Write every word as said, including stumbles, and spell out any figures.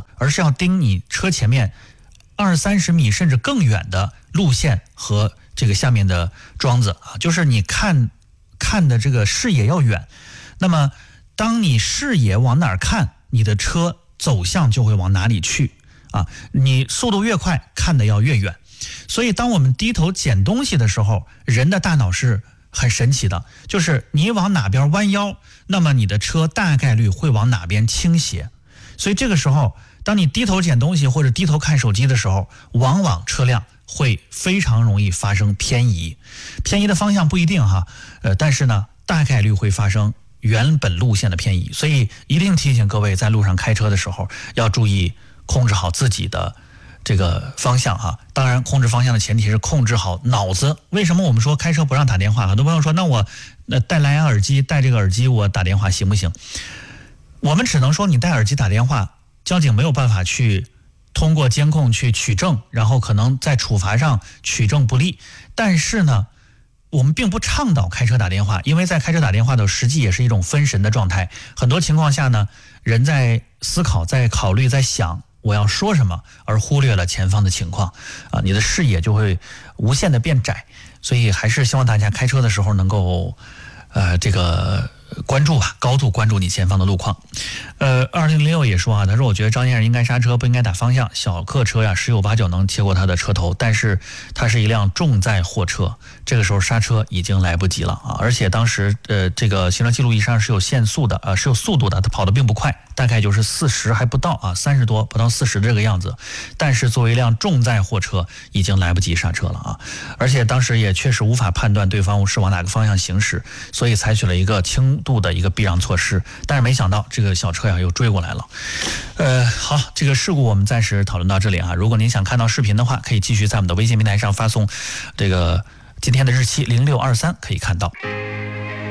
子，而是要盯你车前面二三十米甚至更远的路线和这个下面的桩子啊，就是你看看的这个视野要远。那么当你视野往哪儿看，你的车走向就会往哪里去啊，你速度越快，看的要越远。所以当我们低头捡东西的时候，人的大脑是很神奇的，就是你往哪边弯腰，那么你的车大概率会往哪边倾斜。所以这个时候当你低头捡东西或者低头看手机的时候，往往车辆会非常容易发生偏移。偏移的方向不一定哈，呃，但是呢大概率会发生原本路线的偏移。所以一定提醒各位在路上开车的时候要注意控制好自己的这个方向哈，当然控制方向的前提是控制好脑子。为什么我们说开车不让打电话？很多朋友说那我呃戴蓝牙耳机，戴这个耳机我打电话行不行？我们只能说你戴耳机打电话，交警没有办法去通过监控去取证，然后可能在处罚上取证不力。但是呢我们并不倡导开车打电话，因为在开车打电话的实际也是一种分神的状态。很多情况下呢，人在思考，在考虑，在想我要说什么，而忽略了前方的情况啊，你的视野就会无限的变窄。所以还是希望大家开车的时候能够呃这个关注吧，高度关注你前方的路况。呃，二零零六也说啊，他说我觉得张先生应该刹车，不应该打方向。小客车呀，十有八九能切过他的车头，但是他是一辆重载货车，这个时候刹车已经来不及了啊！而且当时呃，这个行车记录仪上是有限速的，呃，是有速度的，他跑得并不快，大概就是四十还不到啊，三十多不到四十这个样子。但是作为一辆重载货车，已经来不及刹车了啊！而且当时也确实无法判断对方是往哪个方向行驶，所以采取了一个轻度的一个避让措施。但是没想到这个小车呀又追过来了。呃，好，这个事故我们暂时讨论到这里啊。如果您想看到视频的话，可以继续在我们的微信平台上发送这个今天的日期零六二三可以看到。